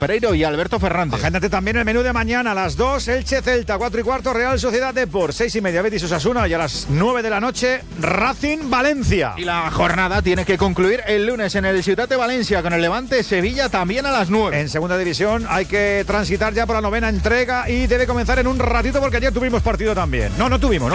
Pereiro y Alberto Fernández. Agéndate también el menú de mañana a las 2, Elche Celta, 4:15, Real Sociedad Depor, 6:30, Betis Osasuna, y a las 9 de la noche, Racing Valencia. Y la jornada tiene que concluir el lunes en el Ciutat de Valencia con el Levante Sevilla también a las 9. En segunda división hay que transitar ya por la 9ª entrega y debe comenzar en un ratito porque ayer tuvimos partido también. No tuvimos.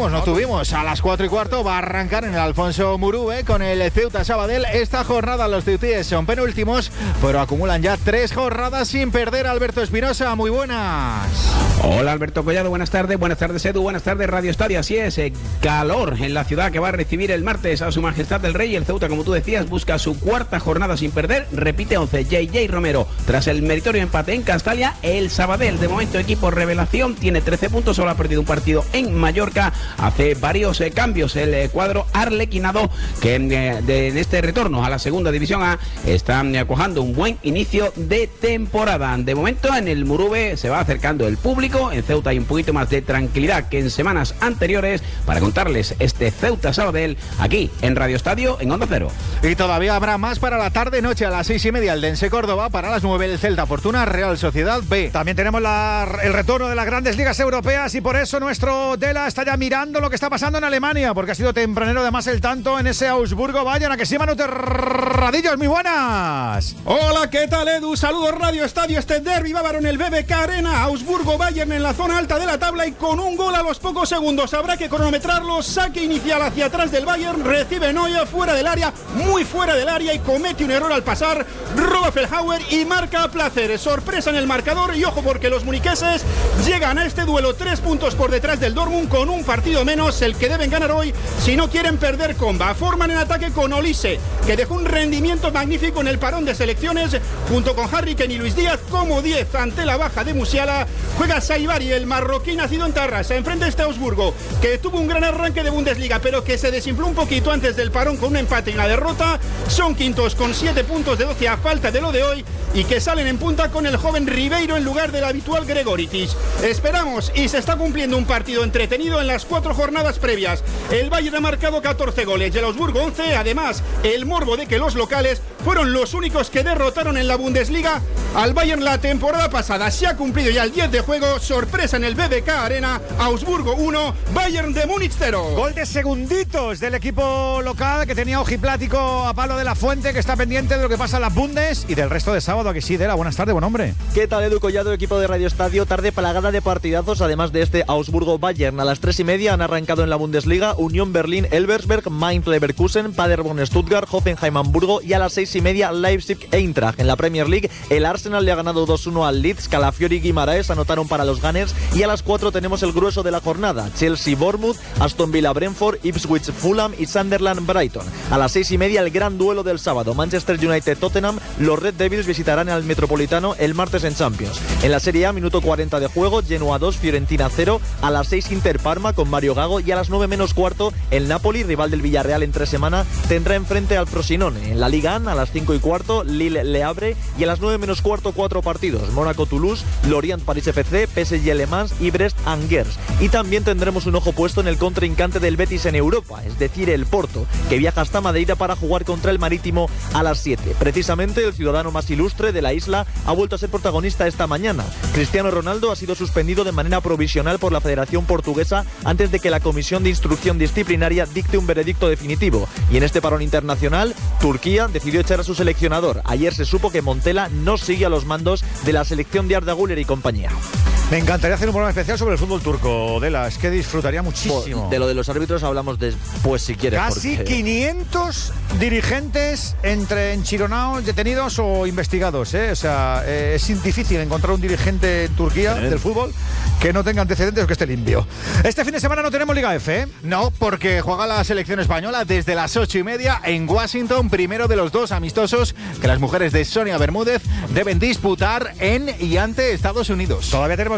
A las 4:15 va a arrancar en el Alfonso Murube con el Ceuta Sabadell. Esta jornada los ceutíes son penúltimos, pero acumulan ya 3 jornadas sin perder. Alberto Espinosa, muy buenas. Hola Alberto Collado, buenas tardes Edu, buenas tardes Radio Estadio. Así es, calor en la ciudad que va a recibir el martes a su majestad el Rey. El Ceuta, como tú decías, busca su 4ª jornada sin perder, repite 11, JJ Romero. Tras el meritorio empate en Castalia, el Sabadell, de momento equipo revelación, tiene 13 puntos, solo ha perdido un partido en Mallorca. Hace varios cambios el cuadro arlequinado que en este retorno a la segunda división A está cuajando un buen inicio de temporada. De momento en el Murube se va acercando el público. En Ceuta hay un poquito más de tranquilidad que en semanas anteriores para contarles este Ceuta Sabadell aquí en Radio Estadio en Onda Cero. Y todavía habrá más para la tarde-noche a las 6:30 el Dense Córdoba, para las 9 el Celta Fortuna Real Sociedad B. También tenemos el retorno de las grandes ligas europeas y por eso nuestro Dela está ya mirando lo que está pasando en Alemania, porque ha sido tempranero además el tanto en ese Augsburgo-Bayern. ¿A que sí, Manu Terradillos? Muy buenas. Hola, ¿qué tal, Edu? Saludos Radio Estadio. Este derbi bávaro en el BBK Arena. Augsburgo-Bayern en la zona alta de la tabla y con un gol a los pocos segundos. Habrá que cronometrarlo. Saque inicial hacia atrás del Bayern. Recibe Neuer fuera del área, muy fuera del área, y comete un error al pasar. Roba Feldhauer y marca a placer. Sorpresa en el marcador y ojo porque los muniqueses llegan a este duelo 3 puntos por detrás del Dortmund con un partido menos, el que deben ganar hoy si no quieren perder comba. Forman en ataque con Olise, que dejó un rendimiento magnífico en el parón de selecciones, junto con Harry Kane y Luis Díaz como 10 ante la baja de Musiala. Juega Saibari, el marroquí nacido en Tarrasa, enfrente a este Augsburgo, que tuvo un gran arranque de Bundesliga, pero que se desinfló un poquito antes del parón con un empate y una derrota. Son quintos con 7 puntos de 12 a falta de lo de hoy, y que salen en punta con el joven Ribeiro en lugar del habitual Gregoritis. Esperamos y se está cumpliendo un partido entretenido en las 4 jornadas previas. El Bayern ha marcado 14 goles y el Augsburgo 11. Además, el morbo de que los locales fueron los únicos que derrotaron en la Bundesliga al Bayern la temporada pasada. Se ha cumplido ya el 10 de juego. Sorpresa en el BBK Arena. Augsburgo 1, Bayern de Múnich 0. Gol de segunditos del equipo local que tenía ojiplático a palo de la Fuente, que está pendiente de lo que pasa en las Bundes y del resto de sábado. Aquí sí, Dela, buenas tardes, buen hombre. ¿Qué tal, Edu Collado, equipo de Radio Estadio? Tarde plagada de partidazos, además de este Augsburgo-Bayern. A las 3:30 han arrancado en la Bundesliga Unión Berlín-Elversberg, Mainz-Leverkusen, Paderborn-Stuttgart, Hoffenheim-Hamburgo, y a las 6:30 Leipzig-Eintracht. En la Premier League, el Arsenal le ha ganado 2-1 al Leeds, Calafiori y Guimaraes anotaron para los Gunners, y a las 4 tenemos el grueso de la jornada: Chelsea-Bournemouth, Aston Villa-Brentford, Ipswich-Fulham y Sunderland-Brighton. A las 6:30 el gran duelo del sábado: Manchester United-Tottenham. Los Red Devils visitarán al Metropolitano el martes en Champions. En la Serie A, minuto 40 de juego, Genoa 2, Fiorentina 0. A las 6 Inter-Parma con Mario Gago, y a las 9 menos cuarto el Napoli, rival del Villarreal entre semana, tendrá enfrente al Frosinone. En la Liga A las 5:15 Lille-Le Havre, y a las 9 menos cuarto 4 partidos: Mónaco-Toulouse, Lorient-Paris FC, PSG-Le Mans y Brest-Angers. Y también tendremos un ojo puesto en el contrincante del Betis en Europa, es decir, el Porto, que viaja hasta Madeira para jugar contra el Marítimo a las 7. Precisamente el ciudadano más ilustre de la isla ha vuelto a ser protagonista esta mañana. Cristiano Ronaldo ha sido suspendido de manera provisional por la Federación Portuguesa antes de que la Comisión de Instrucción Disciplinaria dicte un veredicto definitivo. Y en este parón internacional, Turquía decidió echar a su seleccionador. Ayer se supo que Montella no sigue a los mandos de la selección de Arda Güler y compañía. Me encantaría hacer un programa especial sobre el fútbol turco, Dela. Es que disfrutaría muchísimo. De lo de los árbitros hablamos después, si quieres. Casi porque 500 dirigentes entre enchironados, detenidos o investigados, ¿eh? O sea, es difícil encontrar un dirigente en Turquía del fútbol que no tenga antecedentes o que esté limpio. Este fin de semana no tenemos Liga F, ¿eh? No, porque juega la selección española desde las 8:30 en Washington, primero de los 2 amistosos que las mujeres de Sonia Bermúdez deben disputar en y ante Estados Unidos. Todavía tenemos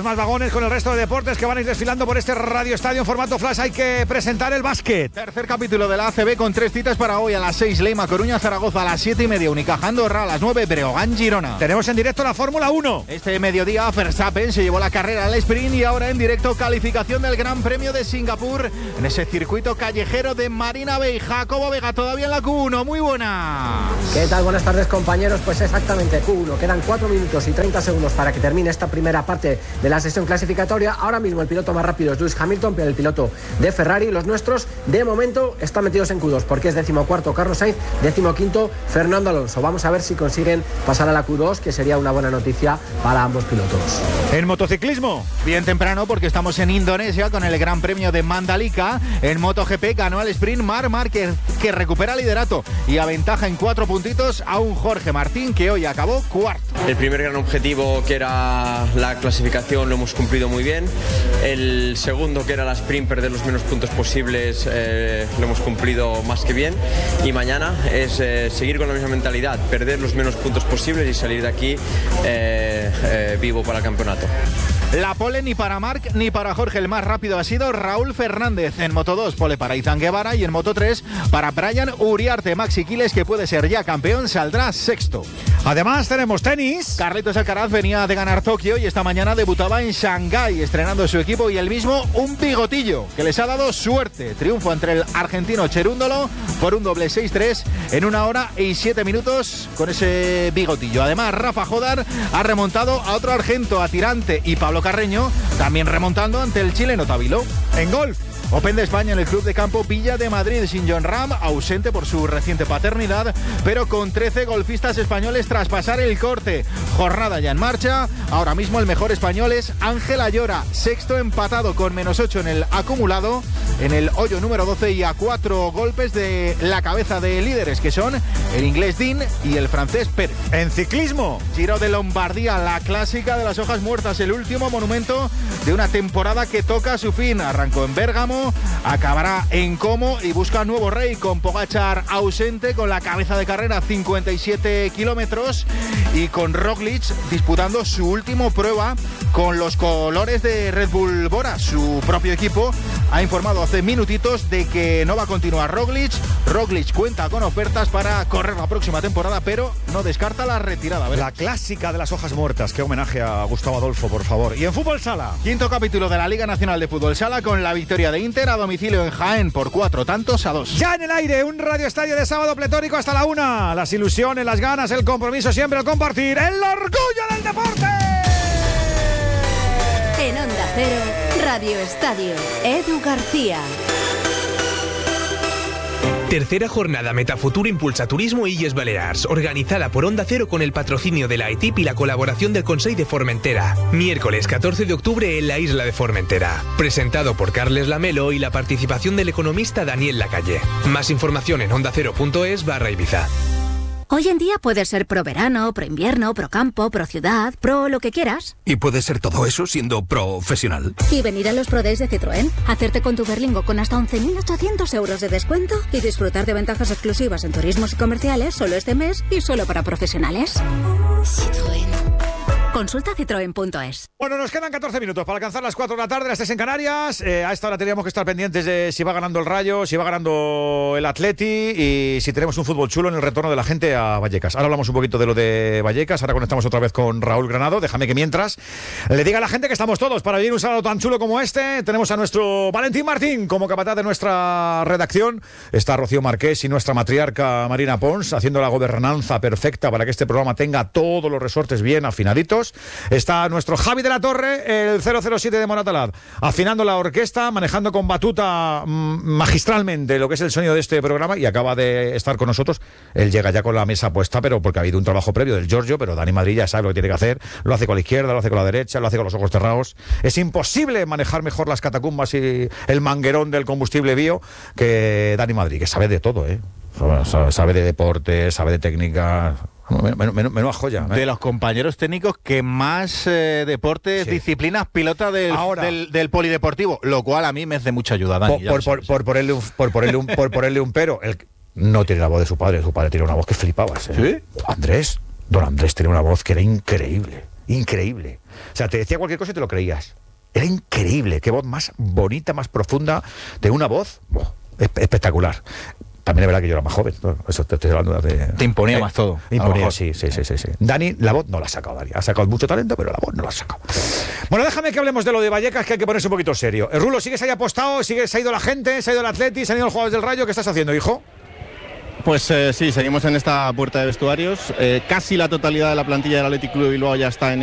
más vagones con el resto de deportes que van a ir desfilando por este Radio Estadio en formato flash. Hay que presentar el básquet. Tercer capítulo de la ACB con 3 citas para hoy. A las 6, Leima Coruña, Zaragoza. A las 7:30, Unicaja Andorra. A las 9, Breogán Girona. Tenemos en directo la Fórmula 1. Este mediodía Verstappen se llevó la carrera al sprint y ahora en directo calificación del Gran Premio de Singapur en ese circuito callejero de Marina Bay. Jacobo Vega todavía en la Q1. Muy buena. ¿Qué tal? Buenas tardes, compañeros. Pues exactamente, Q1. Quedan 4 minutos y 30 segundos para que termine esta primera parte de la sesión clasificatoria. Ahora mismo el piloto más rápido es Lewis Hamilton, pero el piloto de Ferrari, los nuestros, de momento están metidos en Q2 porque es 14º Carlos Sainz, 15º Fernando Alonso. Vamos a ver si consiguen pasar a la Q2, que sería una buena noticia para ambos pilotos. En motociclismo, bien temprano porque estamos en Indonesia con el Gran Premio de Mandalika. En MotoGP ganó al sprint Marc Márquez, que recupera liderato y aventaja en 4 puntitos a un Jorge Martín que hoy acabó cuarto. El primer gran objetivo, que era la clasificación, lo hemos cumplido muy bien. El segundo, que era la sprint, perder los menos puntos posibles, lo hemos cumplido más que bien. Y mañana es seguir con la misma mentalidad, perder los menos puntos posibles y salir de aquí vivo para el campeonato. La pole ni para Marc ni para Jorge. El más rápido ha sido Raúl Fernández. En Moto 2, pole para Izan Guevara, y en Moto 3 para Brian Uriarte. Maxi Quiles, que puede ser ya campeón, saldrá sexto. Además tenemos tenis. Carlitos Alcaraz venía de ganar Tokio y esta mañana debutaba en Shanghái, estrenando su equipo y él mismo un bigotillo que les ha dado suerte. Triunfo entre el argentino Cherúndolo por un doble 6-3 en 1 hora y 7 minutos con ese bigotillo. Además, Rafa Jodar ha remontado a otro argento, a Tirante, y Pablo Carreño también remontando ante el chileno Tabilo. En golf, Open de España en el Club de Campo Villa de Madrid, sin Jon Rahm, ausente por su reciente paternidad, pero con 13 golfistas españoles tras pasar el corte. Jornada ya en marcha. Ahora mismo el mejor español es Ángel Ayora, sexto empatado con -8 en el acumulado, en el hoyo número 12 y a 4 golpes de la cabeza de líderes, que son el inglés Dean y el francés Pérez. En ciclismo, Giro de Lombardía, la clásica de las hojas muertas, el último monumento de una temporada que toca a su fin. Arrancó en Bérgamo, acabará en Como y busca nuevo rey, con Pogačar ausente, con la cabeza de carrera 57 kilómetros, y con Roglic disputando su última prueba con los colores de Red Bull Bora. Su propio equipo ha informado hace minutitos de que no va a continuar Roglic. Roglic cuenta con ofertas para correr la próxima temporada, pero no descarta la retirada. La clásica de las hojas muertas. Qué homenaje a Gustavo Adolfo, por favor. Y en fútbol sala, quinto capítulo de la Liga Nacional de Fútbol Sala, con la victoria de Inter a domicilio en Jaén por 4-2. Ya en el aire, un Radio Estadio de sábado pletórico hasta la 1. Las ilusiones, las ganas, el compromiso, siempre el compartir, el orgullo del deporte. En Onda Cero, Radio Estadio, Edu García. Tercera jornada Metafuturo Impulsa Turismo Illes Balears, organizada por Onda Cero con el patrocinio de la ETIP y la colaboración del Consell de Formentera. Miércoles 14 de octubre en la isla de Formentera. Presentado por Carles Lamelo y la participación del economista Daniel Lacalle. Más información en ondacero.es/Ibiza. Hoy en día puedes ser pro verano, pro invierno, pro campo, pro ciudad, pro lo que quieras. Y puedes ser todo eso siendo profesional. Y venir a los Pro Days de Citroën, hacerte con tu Berlingo con hasta 11.800 euros de descuento y disfrutar de ventajas exclusivas en turismos y comerciales solo este mes y solo para profesionales. Citroën. Consulta citroen.es. Bueno, nos quedan 14 minutos para alcanzar las 4 de la tarde, las 3 en Canarias. A esta hora teníamos que estar pendientes de si va ganando el Rayo, si va ganando el Atleti y si tenemos un fútbol chulo en el retorno de la gente a Vallecas. Ahora hablamos un poquito de lo de Vallecas, ahora conectamos otra vez con Raúl Granado. Déjame que mientras le diga a la gente que estamos todos para vivir un sábado tan chulo como este. Tenemos a nuestro Valentín Martín como capataz de nuestra redacción. Está Rocío Marqués y nuestra matriarca Marina Pons haciendo la gobernanza perfecta para que este programa tenga todos los resortes bien afinaditos. Está nuestro Javi de la Torre, el 007 de Moratalaz, afinando la orquesta, manejando con batuta magistralmente lo que es el sonido de este programa, y acaba de estar con nosotros. Él llega ya con la mesa puesta, pero porque ha habido un trabajo previo del Giorgio, pero Dani Madrid ya sabe lo que tiene que hacer. Lo hace con la izquierda, lo hace con la derecha, lo hace con los ojos cerrados. Es imposible manejar mejor las catacumbas y el manguerón del combustible bio que Dani Madrid, que sabe de todo, sabe de deporte, sabe de técnica. Menuda joya. De los compañeros técnicos que más deportes, disciplinas pilota del polideportivo, lo cual a mí me hace mucha ayuda, Dani. Por ponerle un pero, no tiene la voz de su padre tiene una voz que flipabas. ¿Sí? Don Andrés tiene una voz que era increíble. Increíble. O sea, te decía cualquier cosa y te lo creías. Era increíble. Qué voz más bonita, más profunda. De una voz espectacular. También es verdad que yo era más joven, ¿no? Eso te estoy hablando de... Te imponía más todo. Imponía, sí. Dani, la voz no la ha sacado, Dani. Ha sacado mucho talento, pero la voz no la ha sacado. Bueno, déjame que hablemos de lo de Vallecas, que hay que ponerse un poquito serio. Rulo, ¿sigues ahí apostado? ¿Se ha ido la gente? ¿Se ha ido el Atleti? ¿Se han ido los jugadores del Rayo? ¿Qué estás haciendo, hijo? Pues sí, seguimos en esta puerta de vestuarios. Casi la totalidad de la plantilla del Athletic Club de Bilbao ya está en